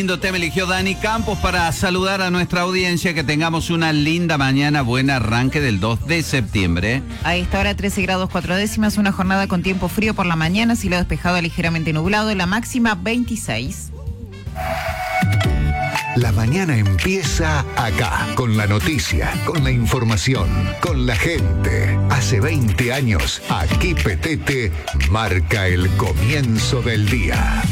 Lindo tema eligió Dani Campos para saludar a nuestra audiencia, que tengamos una linda mañana, buen arranque del 2 de septiembre. A esta hora 13 grados 4 décimas, una jornada con tiempo frío por la mañana, cielo despejado ligeramente nublado, la máxima 26. La mañana empieza acá, con la noticia, con la información, con la gente. Hace 20 años, aquí Petete marca el comienzo del día.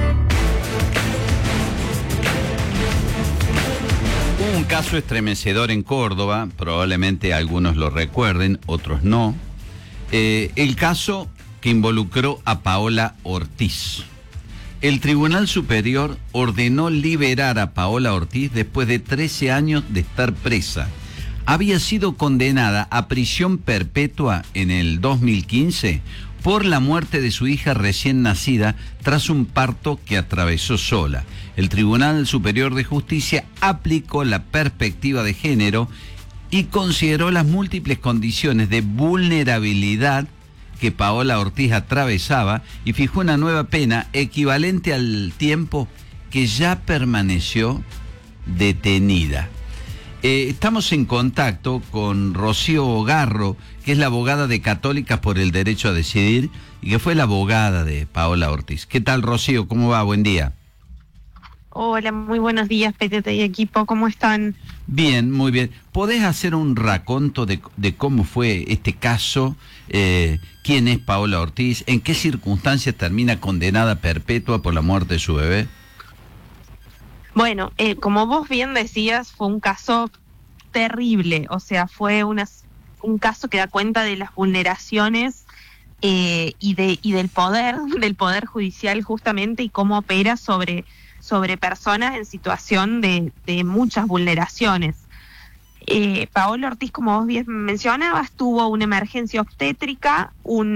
Un caso estremecedor en Córdoba, probablemente algunos lo recuerden, otros no. El caso que involucró a Paola Ortiz. El Tribunal Superior ordenó liberar a Paola Ortiz después de 13 años de estar presa. Había sido condenada a prisión perpetua en el 2015 por la muerte de su hija recién nacida tras un parto que atravesó sola. El Tribunal Superior de Justicia aplicó la perspectiva de género y consideró las múltiples condiciones de vulnerabilidad que Paola Ortiz atravesaba y fijó una nueva pena equivalente al tiempo que ya permaneció detenida. Estamos en contacto con Rocío Garro, que es la abogada de Católicas por el Derecho a Decidir y que fue la abogada de Paola Ortiz. ¿Qué tal, Rocío? ¿Cómo va? Buen día. Hola, muy buenos días, Petete y equipo, ¿cómo están? Bien, muy bien. ¿Podés hacer un raconto de cómo fue este caso? ¿Quién es Paola Ortiz? ¿En qué circunstancias termina condenada perpetua por la muerte de su bebé? Bueno, como vos bien decías, fue un caso terrible, o sea, fue un caso que da cuenta de las vulneraciones y del poder judicial justamente, y cómo opera sobre personas en situación de muchas vulneraciones. Paola Ortiz, como vos bien mencionabas, tuvo una emergencia obstétrica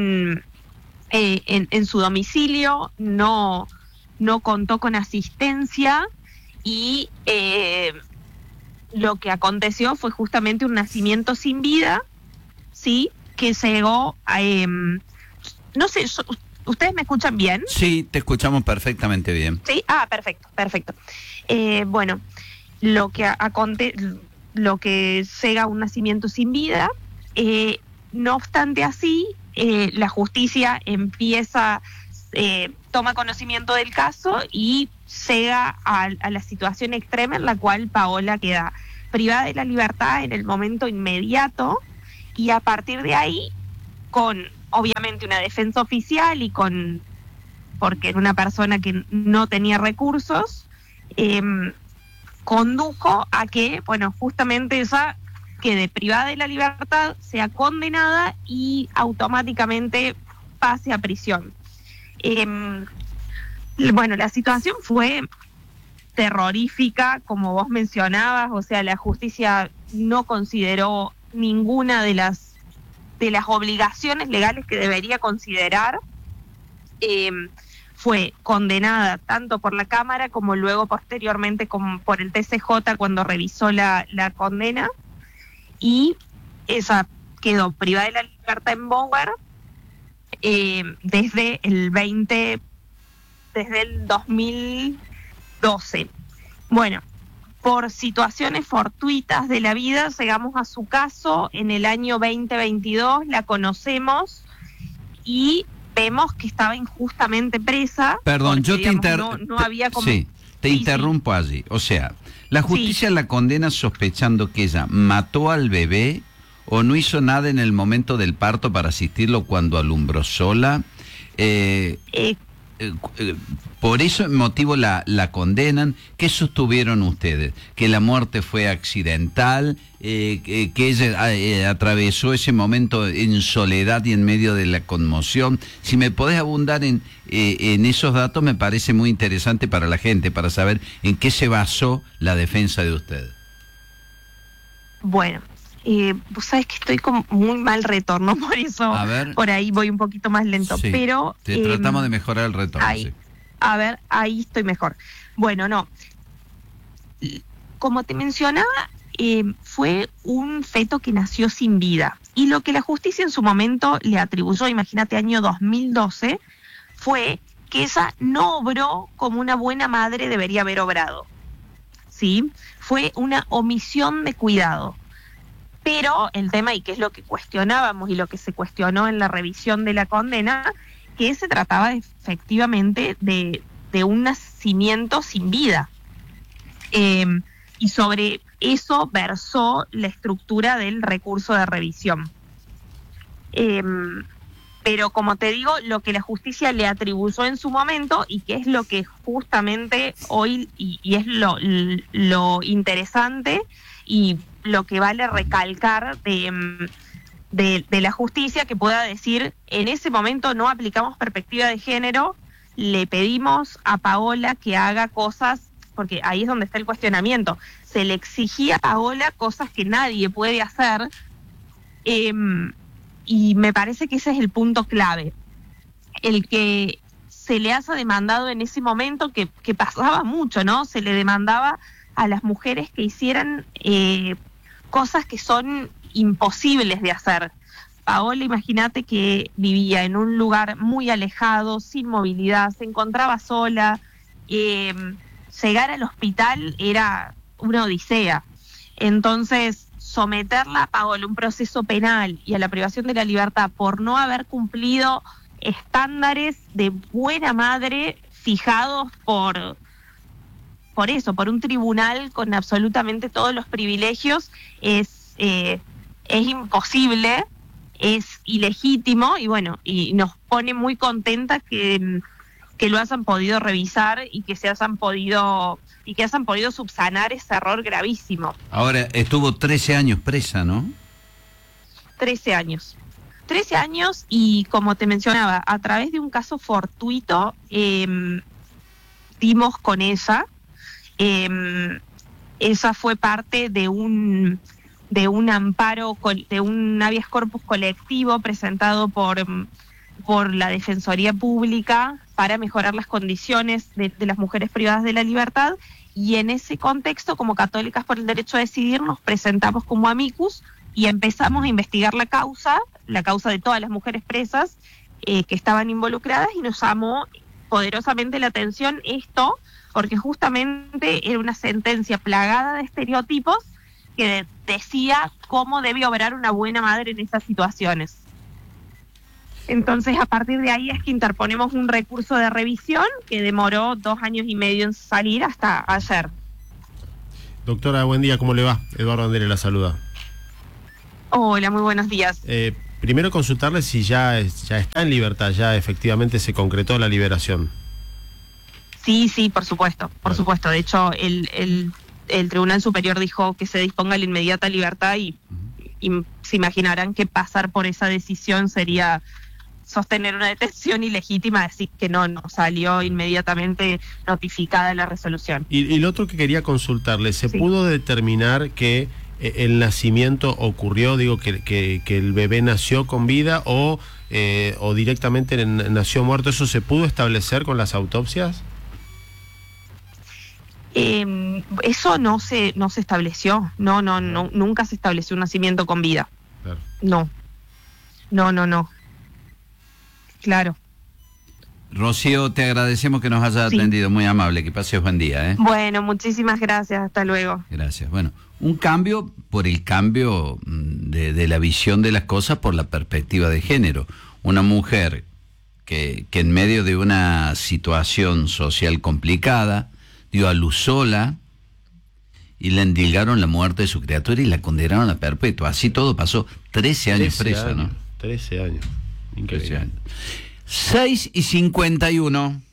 en su domicilio, no contó con asistencia y lo que aconteció fue justamente un nacimiento sin vida, ¿sí? Que llegó a... no sé, ¿ustedes me escuchan bien? Sí, te escuchamos perfectamente bien. Sí, perfecto. Bueno, lo que llega a un nacimiento sin vida, no obstante así, la justicia toma conocimiento del caso y llega a la situación extrema en la cual Paola queda privada de la libertad en el momento inmediato, y a partir de ahí, con obviamente una defensa oficial y porque era una persona que no tenía recursos, condujo a que, bueno, justamente ella quede privada de la libertad, sea condenada y automáticamente pase a prisión. Bueno, la situación fue terrorífica, como vos mencionabas, o sea, la justicia no consideró ninguna de las obligaciones legales que debería considerar. Fue condenada tanto por la Cámara como luego posteriormente por el TCJ cuando revisó la condena, y ella quedó privada de la libertad en Bower desde el 2012. Bueno, por situaciones fortuitas de la vida llegamos a su caso en el año 2022, la conocemos y vemos que estaba injustamente presa. Perdón, porque, yo no había como... Sí, te interrumpo allí. O sea, la justicia la condena sospechando que ella mató al bebé o no hizo nada en el momento del parto para asistirlo cuando alumbró sola. Por ese motivo la condenan. ¿Qué sostuvieron ustedes? ¿Que la muerte fue accidental? ¿Que ella atravesó ese momento en soledad y en medio de la conmoción? Si me podés abundar en esos datos, me parece muy interesante para la gente, para saber en qué se basó la defensa de ustedes. Bueno, vos sabés que estoy con muy mal retorno, por eso por ahí voy un poquito más lento, sí, pero... tratamos de mejorar el retorno. Ahí, sí. A ver, ahí estoy mejor. Bueno, no. Como te mencionaba, fue un feto que nació sin vida. Y lo que la justicia en su momento le atribuyó, imagínate, año 2012, fue que ella no obró como una buena madre debería haber obrado, ¿sí? Fue una omisión de cuidado. Pero el tema, y que es lo que cuestionábamos y lo que se cuestionó en la revisión de la condena, que se trataba efectivamente de un nacimiento sin vida. Y sobre eso versó la estructura del recurso de revisión. Pero como te digo, lo que la justicia le atribuyó en su momento, y que es lo que justamente hoy, y es lo interesante y lo que vale recalcar de la justicia, que pueda decir, en ese momento no aplicamos perspectiva de género, le pedimos a Paola que haga cosas, porque ahí es donde está el cuestionamiento, se le exigía a Paola cosas que nadie puede hacer, y me parece que ese es el punto clave, el que se le haya demandado en ese momento, que pasaba mucho, ¿no? Se le demandaba a las mujeres que hicieran cosas que son imposibles de hacer. Paola, imagínate que vivía en un lugar muy alejado, sin movilidad, se encontraba sola, llegar al hospital era una odisea. Entonces, someterla a Paola a un proceso penal y a la privación de la libertad por no haber cumplido estándares de buena madre fijados por un tribunal con absolutamente todos los privilegios, es imposible, es ilegítimo, y bueno, y nos pone muy contenta que lo hayan podido revisar y que hayan podido subsanar ese error gravísimo. Ahora, estuvo 13 años presa, ¿no? 13 años. 13 años, y como te mencionaba, a través de un caso fortuito dimos con ella. Esa fue parte de un amparo, de un habeas corpus colectivo presentado por la Defensoría Pública para mejorar las condiciones de las mujeres privadas de la libertad, y en ese contexto, como Católicas por el Derecho a Decidir, nos presentamos como amicus y empezamos a investigar la causa de todas las mujeres presas que estaban involucradas, y nos llamó poderosamente la atención esto, porque justamente era una sentencia plagada de estereotipos que decía cómo debe obrar una buena madre en esas situaciones. Entonces, a partir de ahí es que interponemos un recurso de revisión que demoró 2 años y medio en salir hasta ayer. Doctora, buen día, ¿cómo le va? Eduardo Andere la saluda. Hola, muy buenos días. Primero consultarle si ya está en libertad, ya efectivamente se concretó la liberación. Sí, por supuesto. De hecho, el Tribunal Superior dijo que se disponga la inmediata libertad, y se imaginarán que pasar por esa decisión sería sostener una detención ilegítima, decir que no salió inmediatamente notificada la resolución. Y lo otro que quería consultarle, ¿se pudo determinar que el nacimiento ocurrió, que el bebé nació con vida o directamente nació muerto? ¿Eso se pudo establecer con las autopsias? Eso no se estableció, no, nunca se estableció un nacimiento con vida. Claro. No. Claro. Rocío, te agradecemos que nos hayas atendido, muy amable, que pases buen día, ¿eh? Bueno, muchísimas gracias, hasta luego. Gracias. Bueno, un cambio por el cambio de la visión de las cosas por la perspectiva de género. Una mujer que en medio de una situación social complicada dio a luz sola y le endilgaron la muerte de su criatura y la condenaron a perpetua. Así todo pasó. 13 años presa, ¿no? 13 años. Increíble. 6:51.